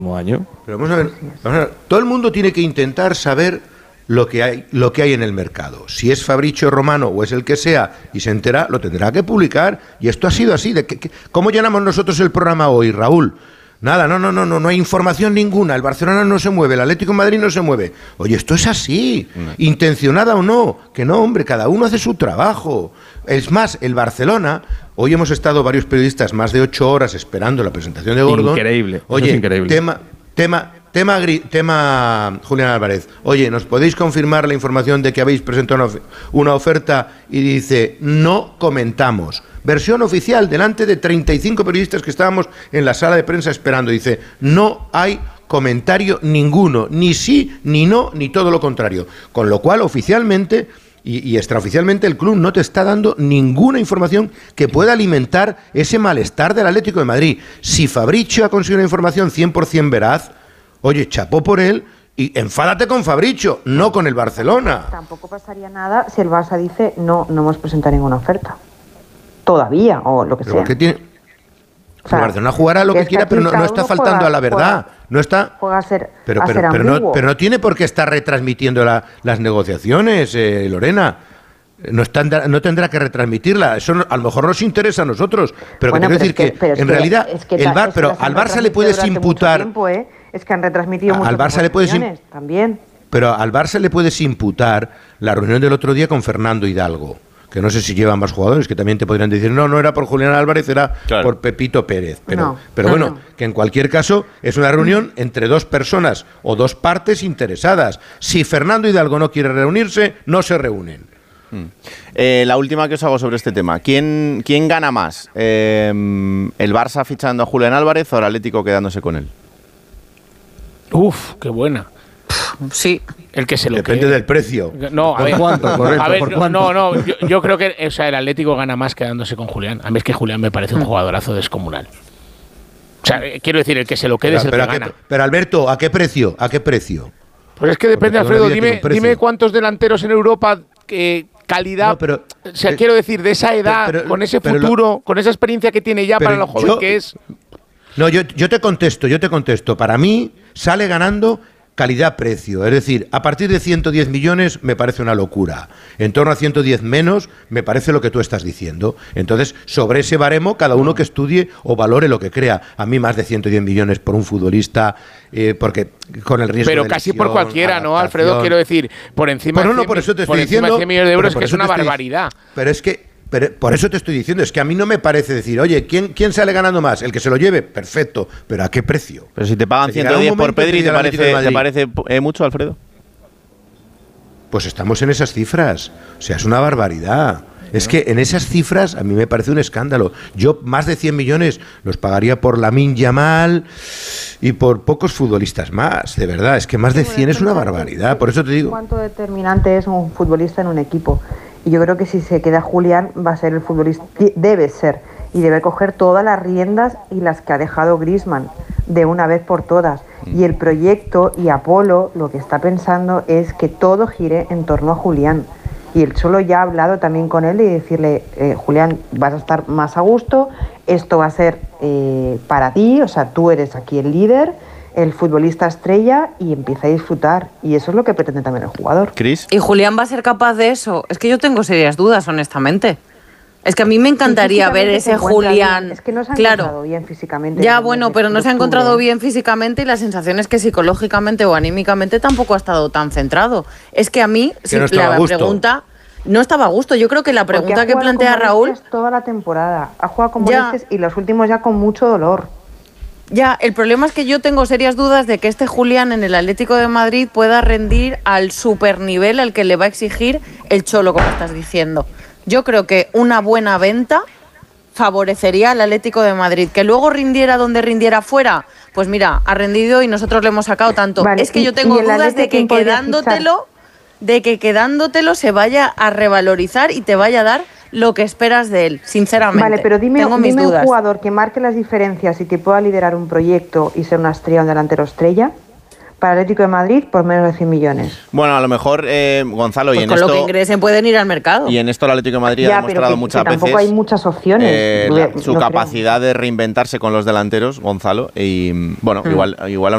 año. Pero vamos a ver, todo el mundo tiene que intentar saber lo que hay en el mercado. Si es Fabrizio Romano o es el que sea y se entera, lo tendrá que publicar. Y esto ha sido así. ¿Cómo llenamos nosotros el programa hoy, Raúl? Nada, no hay información ninguna. El Barcelona no se mueve, el Atlético de Madrid no se mueve. Oye, esto es así, intencionada o no. Que no, hombre, cada uno hace su trabajo. Es más, el Barcelona, hoy hemos estado varios periodistas más de 8 horas esperando la presentación de Gordon. Increíble. Oye, es increíble. Tema Julián Álvarez. Oye, ¿nos podéis confirmar la información de que habéis presentado una oferta? Y dice, no comentamos. Versión oficial, delante de 35 periodistas que estábamos en la sala de prensa esperando. Dice, no hay comentario ninguno, ni sí, ni no, ni todo lo contrario. Con lo cual, oficialmente y extraoficialmente, el club no te está dando ninguna información que pueda alimentar ese malestar del Atlético de Madrid. Si Fabrizio ha conseguido una información 100% veraz, oye, chapó por él y enfádate con Fabrizio, no con el Barcelona. Tampoco pasaría nada si el Barça dice, no hemos presentado ninguna oferta. Todavía, o lo que sea. ¿Qué tiene? O sea, el Barcelona jugará lo que quiera, pero no está faltando a la verdad. No está. Juega a ser pero no tiene por qué estar retransmitiendo las negociaciones, Lorena. No tendrá que retransmitirla. Eso a lo mejor nos interesa a nosotros. Pero quiero decir que en realidad pero al Barça le puedes imputar. Es que han retransmitido muchas negociaciones también. Pero al Barça le puedes imputar la reunión del otro día con Fernando Hidalgo, que no sé si llevan más jugadores, que también te podrían decir, no era por Julián Álvarez, era por Pepito Pérez. Pero bueno, que en cualquier caso es una reunión entre dos personas o dos partes interesadas. Si Fernando Hidalgo no quiere reunirse, no se reúnen. La última que os hago sobre este tema. ¿Quién gana más? ¿El Barça fichando a Julián Álvarez o el Atlético quedándose con él? Uf, qué buena. Sí. El que se lo Depende del precio. No, a ver, cuánto, correcto, a ver, ¿por cuánto? no, yo creo que el Atlético gana más quedándose con Julián. A mí es que Julián me parece un jugadorazo descomunal. O sea, quiero decir, el que se lo quede es el que gana. Pero Alberto, ¿a qué precio? ¿A qué precio? Pues es que depende, Alfredo. Dime cuántos delanteros en Europa calidad. O sea, quiero decir, de esa edad, con ese futuro, con esa experiencia que tiene ya para lo joven que es. No, yo te contesto. Para mí sale ganando calidad-precio. Es decir, a partir de 110 millones me parece una locura. En torno a 110 menos me parece lo que tú estás diciendo. Entonces, sobre ese baremo, cada uno que estudie o valore lo que crea. A mí más de 110 millones por un futbolista, porque con el riesgo pero de casi lesión, por cualquiera, ¿no, Alfredo? Quiero decir, por encima de 100, por eso te por estoy encima diciendo, de 100 millones de euros, pero que es una barbaridad. Pero por eso te estoy diciendo, es que a mí no me parece decir, oye, ¿quién sale ganando más? El que se lo lleve, perfecto, pero ¿a qué precio? Pero si te pagan 110 por Pedri, ¿te parece mucho, Alfredo? Pues estamos en esas cifras, o sea, es una barbaridad. Es que en esas cifras a mí me parece un escándalo. Yo más de 100 millones los pagaría por Lamine Yamal y por pocos futbolistas más, de verdad. Es que más de 100 es una barbaridad, por eso te digo. ¿Cuánto determinante es un futbolista en un equipo? Y yo creo que si se queda Julián va a ser el futbolista, debe ser, y debe coger todas las riendas y las que ha dejado Griezmann de una vez por todas. Y el proyecto y Apolo lo que está pensando es que todo gire en torno a Julián. Y él solo ya ha hablado también con él y decirle, Julián, vas a estar más a gusto, esto va a ser para ti, o sea, tú eres aquí el líder, el futbolista estrella, y empieza a disfrutar. Y eso es lo que pretende también el jugador. ¿Cris? ¿Y Julián va a ser capaz de eso? Es que yo tengo serias dudas, honestamente. Es que a mí me encantaría ver ese Julián. Bien. Es que no se ha encontrado bien físicamente. Ya, bueno, pero no se ha encontrado bien físicamente y la sensación es que psicológicamente o anímicamente tampoco ha estado tan centrado. Es que a mí, si no la pregunta... No estaba a gusto. Yo creo que la pregunta que plantea Raúl... toda la temporada. Ha jugado con molestias y los últimos ya con mucho dolor. Ya, el problema es que yo tengo serias dudas de que este Julián en el Atlético de Madrid pueda rendir al supernivel al que le va a exigir el Cholo, como estás diciendo. Yo creo que una buena venta favorecería al Atlético de Madrid. Que luego rindiera donde rindiera fuera, pues mira, ha rendido y nosotros le hemos sacado tanto. Vale, es que yo tengo dudas de que quedándotelo se vaya a revalorizar y te vaya a dar lo que esperas de él, sinceramente. Vale, pero dime un jugador que marque las diferencias y que pueda liderar un proyecto y ser una estrella, un delantero estrella, para el Atlético de Madrid por menos de 100 millones. Bueno, a lo mejor, Gonzalo, pues y en con esto... lo que ingresen pueden ir al mercado. Y en esto el Atlético de Madrid ha demostrado muchas veces... tampoco hay muchas opciones. Su capacidad de reinventarse con los delanteros, Gonzalo, y bueno, igual